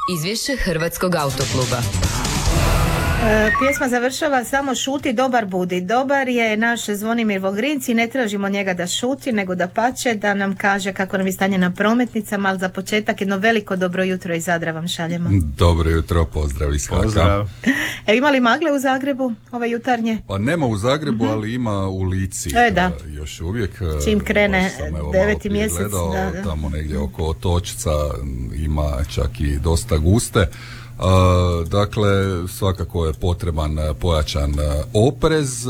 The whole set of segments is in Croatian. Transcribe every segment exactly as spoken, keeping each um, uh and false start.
Izvješće Hrvatskog autokluba. E, pjesma završava samo šuti, dobar budi. Dobar je naš Zvonimir Vogrinci i ne tražimo njega da šuti, nego da pače, da nam kaže kako nam je stanje na prometnicama, ali za početak jedno veliko dobro jutro iz Zadra vam šaljemo. Dobro jutro, pozdrav iz Haka. Pozdrav. E, ima li magle u Zagrebu, ove jutarnje? Pa nema u Zagrebu, mm-hmm. ali ima u Lici. E, da. Još uvijek. Čim krene sam, evo, deveti mjesec. Gledao, da, da. Tamo negdje oko Otočca ima čak i dosta guste. Uh, dakle, svakako je potreban pojačan oprez.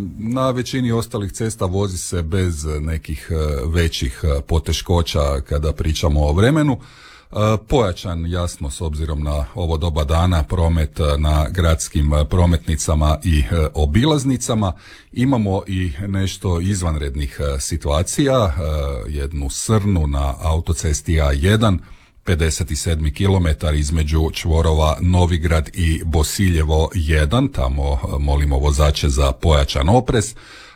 Na većini ostalih cesta vozi se bez nekih većih poteškoća kada pričamo o vremenu. Uh, pojačan, jasno, s obzirom na ovo doba dana, promet na gradskim prometnicama i uh, obilaznicama. Imamo i nešto izvanrednih uh, situacija, uh, jednu srnu na autocesti A jedan, pedeset sedam kilometara između čvorova Novigrad i Bosiljevo jedan, tamo molimo vozače za pojačan oprez. E,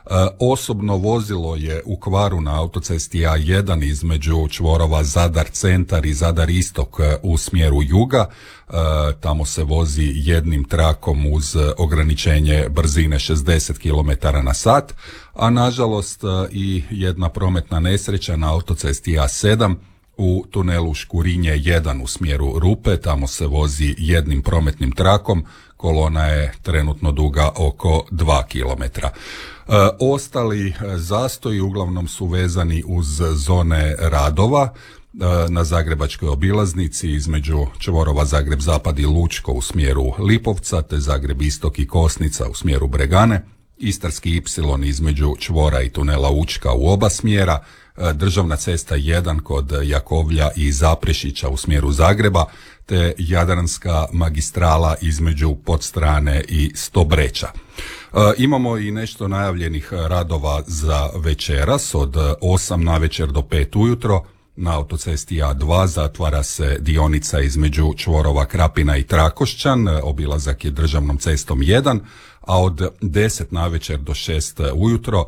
osobno vozilo je u kvaru na autocesti A jedan između čvorova Zadar centar i Zadar istok u smjeru juga. E, tamo se vozi jednim trakom uz ograničenje brzine šezdeset kilometara na sat, a nažalost i jedna prometna nesreća na autocesti A sedam u tunelu Škurinje jedan u smjeru Rupe, tamo se vozi jednim prometnim trakom, kolona je trenutno duga oko dva kilometra. E, ostali zastoji uglavnom su vezani uz zone radova e, na zagrebačkoj obilaznici između čvorova Zagreb Zapad i Lučko u smjeru Lipovca, te Zagreb Istok i Kosnica u smjeru Bregane, Istarski ipsilon između čvora i tunela Učka u oba smjera, državna cesta jedan kod Jakovlja i Zaprešića u smjeru Zagreba, te Jadranska magistrala između Podstrane i Stobreča. E, imamo i nešto najavljenih radova za večeras od osam navečer do pet ujutro. Na autocesti A dva zatvara se dionica između čvorova Krapina i Trakošćan, obilazak je državnom cestom jedan, a od deset navečer do šest ujutro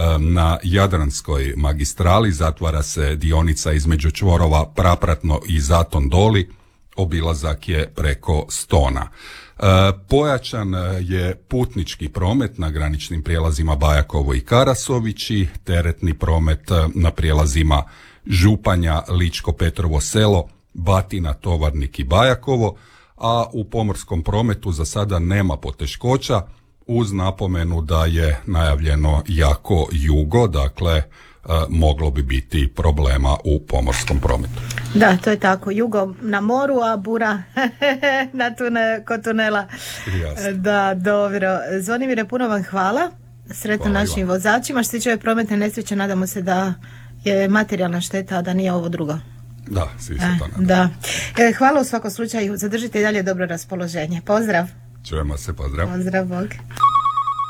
na Jadranskoj magistrali zatvara se dionica između čvorova Prapratno i Zaton Doli, obilazak je preko Stona. E, pojačan je putnički promet na graničnim prijelazima Bajakovo i Karasovići, teretni promet na prijelazima Županja, Ličko Petrovo selo, Batina, Tovarnik i Bajakovo, a u pomorskom prometu za sada nema poteškoća, uz napomenu da je najavljeno jako jugo, dakle e, moglo bi biti problema u pomorskom prometu. Da, to je tako. Jugo na moru, a bura na tune, kod tunela. Jasne. Da, dobro. Zvonimire, puno vam hvala. Sretno hvala našim Ivan. vozačima. Što se tiče ove prometne nesreće, nadamo se da je materijalna šteta, a da nije ovo drugo. Da, svi se to nadamo. Da. E, hvala u svakom slučaju. Zadržite i dalje dobro raspoloženje. Pozdrav. Čujemo se, pozdrav. Pozdrav, Bog.